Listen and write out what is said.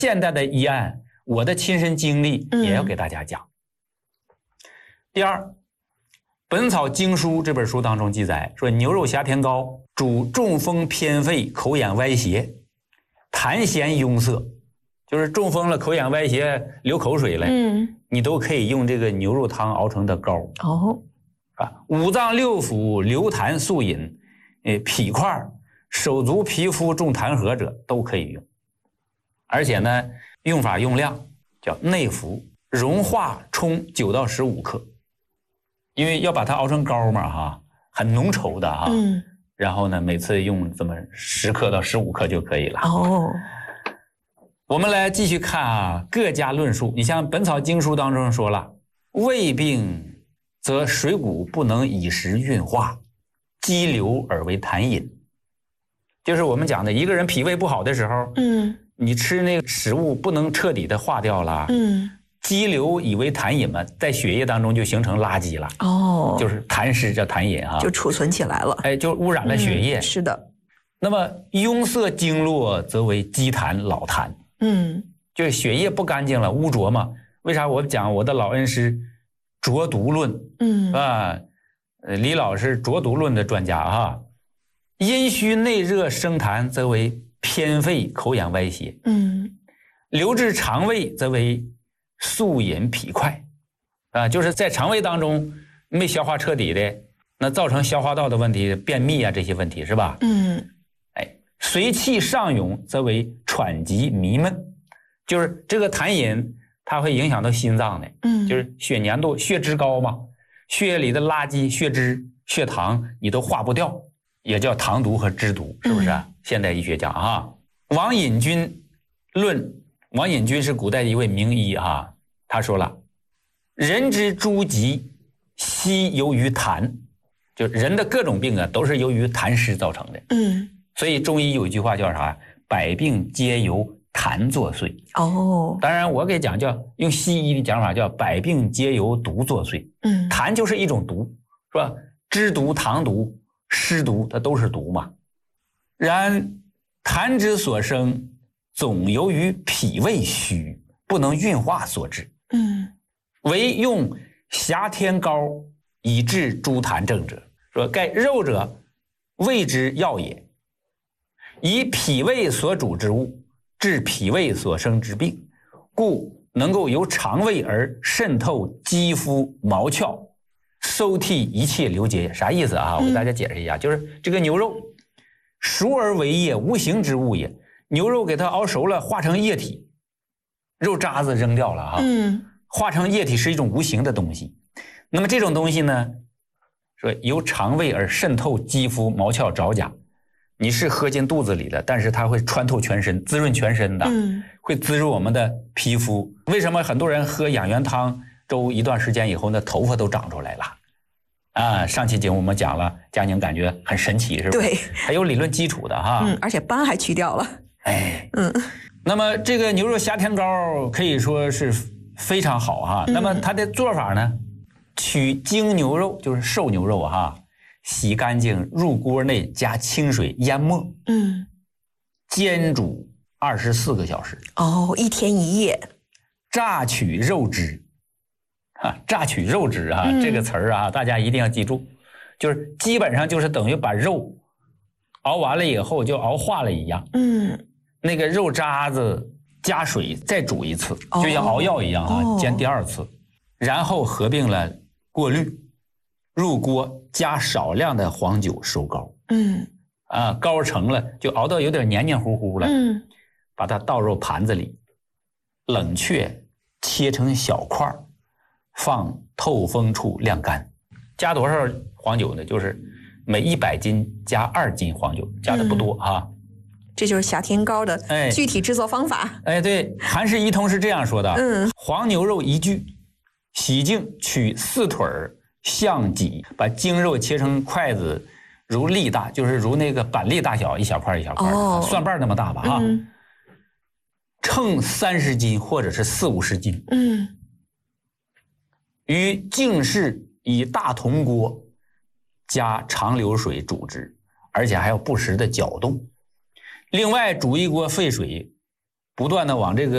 现代的医案，我的亲身经历也要给大家讲。第二，《本草经书》这本书当中记载说，牛肉虾天膏主中风偏肺、口眼歪斜、痰涎壅塞，就是中风了、口眼歪斜、流口水了，你都可以用这个牛肉汤熬成的膏。五脏六腑流痰速饮，脾块、手足皮肤重痰核者都可以用。而且呢，用法用量叫内服，融化冲9到15克。因为要把它熬成膏嘛哈，很浓稠的哈，然后呢，每次用这么10克到15克就可以了。我们来继续看啊，各家论述。你像《本草经书》当中说了，胃病则水谷不能以时运化，积流而为痰饮。就是我们讲的，一个人脾胃不好的时候，你吃那个食物不能彻底的化掉了，积流以为痰饮嘛，在血液当中就形成垃圾了。就是痰湿叫痰饮啊， 就储存起来了。 就污染了血液。 是的。 那么壅塞经络则为积痰老痰。就是血液不干净了，污浊嘛。为啥我讲我的老恩师浊毒论？李老师浊毒论的专家哈。阴虚内热生痰则为偏肺、口眼歪斜。流至肠胃则为速饮脾块。就是在肠胃当中没消化彻底的，那造成消化道的问题，便秘啊这些问题是吧？随气上涌则为喘急迷闷，就是这个痰饮它会影响到心脏的，就是血粘度、血脂高嘛，血液里的垃圾、血脂、血糖你都化不掉，也叫糖毒和脂毒，是不是？现代医学讲啊，王隐君论，王隐君是古代的一位名医啊，他说了，人之诸疾悉由于痰，就人的各种病啊都是由于痰湿造成的。所以中医有一句话叫啥？百病皆由痰作祟。当然我给讲叫用西医的讲法叫百病皆由毒作祟。痰就是一种毒，是吧？脂毒、糖毒、湿毒，它都是毒嘛。然痰之所生，总由于脾胃虚，不能运化所致。唯用侠天膏以治诸痰症者，说盖肉者胃之要也，以脾胃所主之物，治脾胃所生之病，故能够由肠胃而渗透肌肤毛窍，收剔一切流结。啥意思啊？我给大家解释一下，就是这个牛肉熟而为液，无形之物也。牛肉给它熬熟了，化成液体，肉渣子扔掉了啊，化成液体是一种无形的东西。那么这种东西呢，说由肠胃而渗透肌肤毛窍爪甲，你是喝进肚子里的，但是它会穿透全身，滋润全身的，会滋润我们的皮肤。为什么很多人喝养元汤粥一段时间以后呢，头发都长出来了？上期节目我们讲了，佳宁感觉很神奇，是吧？ 对， 还有理论基础的哈。 而且斑还去掉了。 那么这个牛肉虾天膏可以说是非常好哈。那么它的做法呢，取精牛肉，就是瘦牛肉哈。洗干净，入锅内加清水淹没，煎煮24个小时。 1天1夜。 榨取肉汁，榨取肉汁啊，这个词儿啊，大家一定要记住，就是基本上就是等于把肉熬完了以后就熬化了一样。那个肉渣子加水再煮一次，就像熬药一样啊，煎第2次，然后合并了过滤，入锅加少量的黄酒收膏。膏成了，就熬到有点黏黏糊糊了。把它倒入盘子里，冷却，切成小块，放透风处晾干。加多少黄酒呢？就是每100斤加2斤黄酒，加的不多啊。 这就是侠天膏的具体制作方法。 对，韩氏医通是这样说的：黄牛肉1具，洗净，取4腿项脊，把精肉切成筷子如粒大，就是如那个板栗大小，一小块一小块的，蒜瓣那么大吧啊。称30斤或者是40-50斤。于净室以大铜锅加长流水煮之，而且还要不时的搅动。另外煮一锅沸水，不断的往这个